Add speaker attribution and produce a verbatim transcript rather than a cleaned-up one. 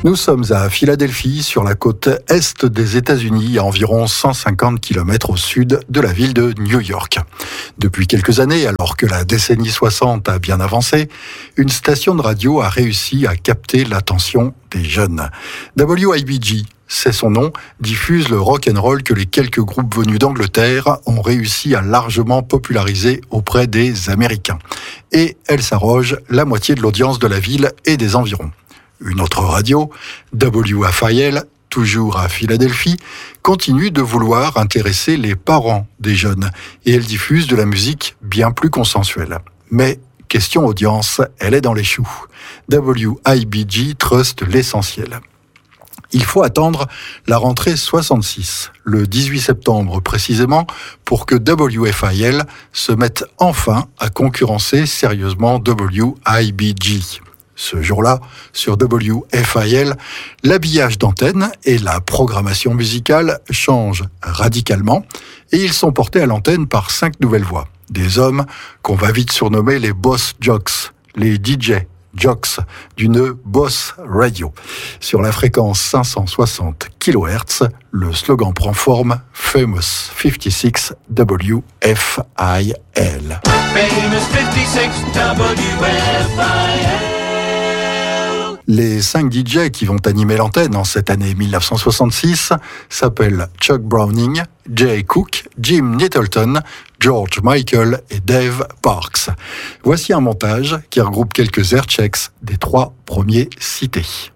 Speaker 1: Nous sommes à Philadelphie, sur la côte est des États-Unis, à environ cent cinquante kilomètres au sud de la ville de New York. Depuis quelques années, alors que la décennie soixante a bien avancé, une station de radio a réussi à capter l'attention des jeunes. W I B G, c'est son nom, diffuse le rock'n'roll que les quelques groupes venus d'Angleterre ont réussi à largement populariser auprès des Américains. Et elle s'arroge la moitié de l'audience de la ville et des environs. Une autre radio, W F I L, toujours à Philadelphie, continue de vouloir intéresser les parents des jeunes et elle diffuse de la musique bien plus consensuelle. Mais question audience, elle est dans les choux. W I B G truste l'essentiel. Il faut attendre la rentrée soixante-six, le dix-huit septembre précisément, pour que W F I L se mette enfin à concurrencer sérieusement W I B G. Ce jour-là, sur W F I L, l'habillage d'antenne et la programmation musicale changent radicalement et ils sont portés à l'antenne par cinq nouvelles voix. Des hommes qu'on va vite surnommer les Boss Jocks, les D J Jocks d'une Boss Radio. Sur la fréquence cinq cent soixante kilohertz, le slogan prend forme Famous cinquante-six W F I L. Famous cinquante-six W F I L. Les cinq D J qui vont animer l'antenne en cette année dix-neuf cent soixante-six s'appellent Chuck Browning, Jay Cook, Jim Nettleton, George Michael et Dave Parks. Voici un montage qui regroupe quelques airchecks des trois premiers cités.